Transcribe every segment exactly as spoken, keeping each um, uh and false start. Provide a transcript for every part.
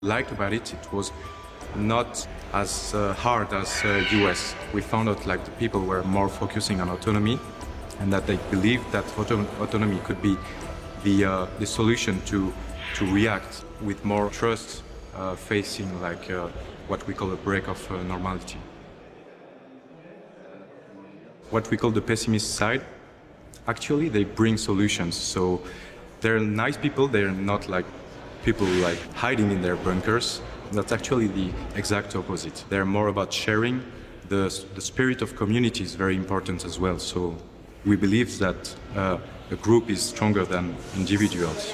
Liked about it, it was not as uh, hard as uh, U S. We found out like the people were more focusing on autonomy and that they believed that auto autonomy could be the, uh, the solution to, to react with more trust uh, facing like uh, what we call a break of uh, normality. What we call the pessimist side, actually they bring solutions. So they're nice people, they're not like people like hiding in their bunkers. That's actually the exact opposite. They're more about sharing. The, the spirit of community is very important as well. So we believe that uh, a group is stronger than individuals.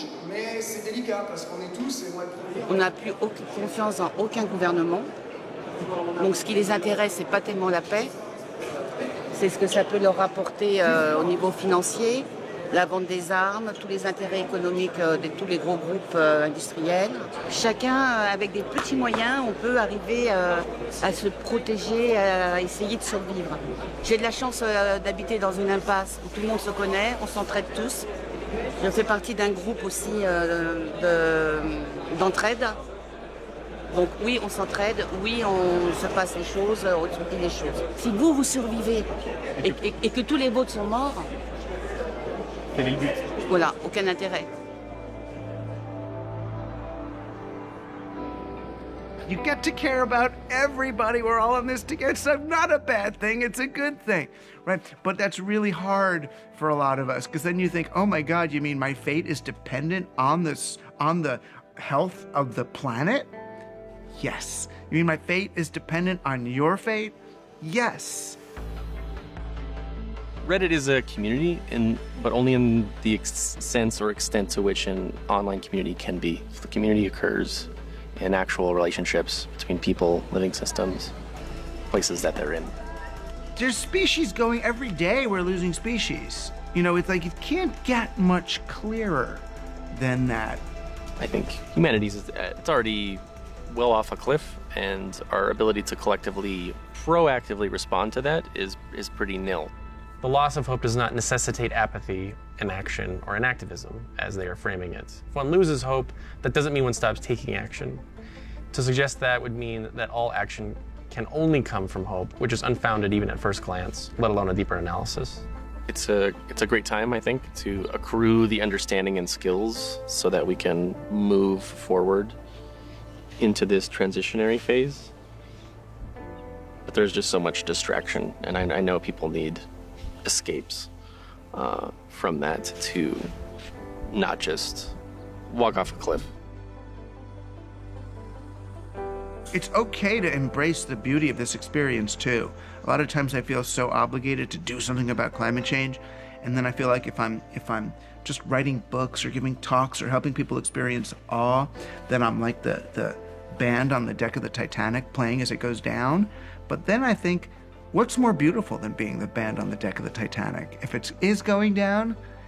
On n'a plus aucune confiance dans aucun gouvernement. Donc ce qui les intéresse, c'est pas tellement la paix. C'est ce que ça peut leur apporter euh, au niveau financier, la vente des armes, tous les intérêts économiques euh, de tous les gros groupes euh, industriels. Chacun, euh, avec des petits moyens, on peut arriver euh, à se protéger, à essayer de survivre. J'ai de la chance euh, d'habiter dans une impasse où tout le monde se connaît, on s'entraide tous. Je fais partie d'un groupe aussi euh, d'entraide. Donc oui, on s'entraide, oui, on se passe les choses, on se dit les choses. Si vous, vous survivez et, et, et que tous les vôtres sont morts, voilà, aucun intérêt. You get to care about everybody. We're all in this together. It's not a bad thing. It's a good thing, right? But that's really hard for a lot of us because then you think, oh my God, you mean my fate is dependent on this, on the health of the planet? Yes. You mean my fate is dependent on your fate? Yes. Reddit is a community, in, but only in the ex sense or extent to which an online community can be. The community occurs in actual relationships between people, living systems, places that they're in. There's species going every day. We're losing species. You know, it's like it can't get much clearer than that. I think humanity's it's already well off a cliff, and our ability to collectively, proactively respond to that is, is pretty nil. The loss of hope does not necessitate apathy, inaction, or inactivism, as they are framing it. If one loses hope, that doesn't mean one stops taking action. To suggest that would mean that all action can only come from hope, which is unfounded even at first glance, let alone a deeper analysis. It's a, it's a great time, I think, to accrue the understanding and skills so that we can move forward into this transitionary phase. But there's just so much distraction, and I, I know people need escapes uh, from that to not just walk off a cliff. It's okay to embrace the beauty of this experience too. A lot of times I feel so obligated to do something about climate change, and then I feel like if I'm if I'm just writing books or giving talks or helping people experience awe, then I'm like the the band on the deck of the Titanic playing as it goes down. But then I think, what's more beautiful than being the band on the deck of the Titanic? If it is going down,